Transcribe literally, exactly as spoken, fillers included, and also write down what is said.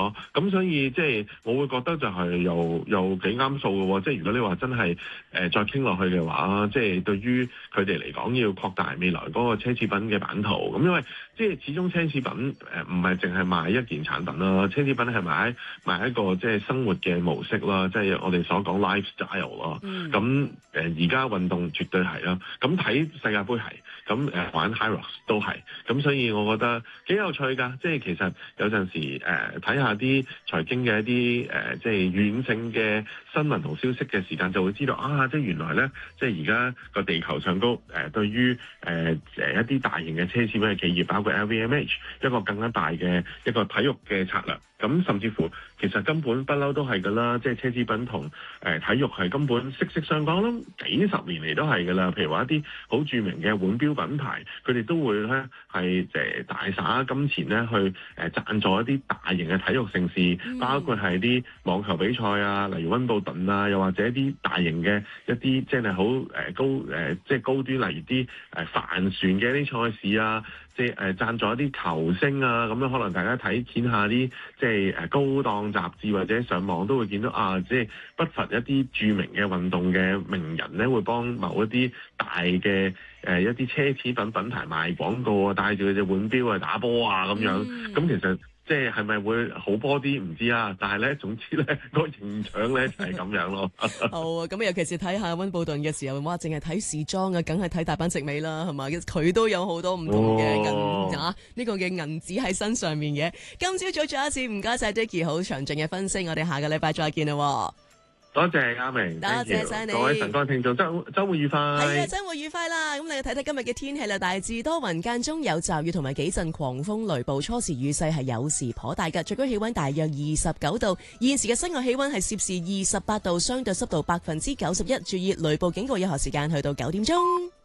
咯。咁所以即係我會覺得就係又又幾啱數嘅喎。即係如果你話真係誒、呃、再傾落去嘅話，即係對於佢哋嚟講要擴大未來嗰個奢侈品嘅版圖。咁因為即係始終奢侈品誒唔係淨係賣一件產品啦，奢侈品係賣賣一個即係生活嘅模式啦，即係我哋所講 lifestyle 咯。咁誒而家運動絕對係啦。咁睇世界盃係，咁誒玩 HYROX 都係。咁所以我覺得幾有趣㗎。即係其實有陣時誒睇下啲財經嘅一啲誒、呃、即係軟性嘅新聞同消息嘅時間，就會知道啊，即係原來咧，即係而家個地球上高誒、呃、對於誒誒、呃、一啲大型嘅奢侈品嘅企業，包括 L V M H 一個更加大嘅一個體育嘅策略。咁甚至乎其實根本不嬲都係㗎啦，即係奢侈品同誒、呃、體育係根本息息相關咯，幾十年嚟都係㗎啦。譬如話一啲好著名嘅腕錶品牌，佢哋都會咧係誒大灑金錢咧去誒、呃、贊助一啲大型嘅體育盛事，包括係啲網球比賽啊，例如溫布頓啊，又或者一啲大型嘅一啲即係好誒高誒、呃、即係高端，例如啲誒帆船嘅一啲賽事啊。即係誒贊助一啲球星啊，咁樣可能大家睇見下啲即係誒高檔雜誌或者上網都會見到啊，即係不乏一啲著名嘅運動嘅名人咧，會幫某一啲大嘅誒、呃、一啲奢侈品品牌賣廣告啊，帶住佢隻腕錶啊打波啊咁樣，咁、嗯、其實。即係係咪會好波啲唔知啊，但係咧總之咧個形象咧就係咁樣咯。 好啊，咁尤其是睇下溫布頓嘅時候，哇，淨係睇時裝啊，梗係睇大阪直美啦，係嘛？佢都有好多唔同嘅銀啊，呢、呢個嘅銀紙喺身上面嘅。今朝早再一次唔該晒 Dicky 好詳盡嘅分析，我哋下個禮拜再見啦。多謝阿明，多謝晒你，各位晨光聽眾，周周末愉快。係啊，周末愉快啦！咁你睇睇今日嘅天氣啦，大致多雲間中有驟雨同埋幾陣狂風雷暴，初時雨勢係有時頗大嘅，最高氣溫大約二十九度。現時嘅室外氣溫係攝氏二十八度，相對濕度百分之九十一。注意雷暴警告有效時間去到九點鐘。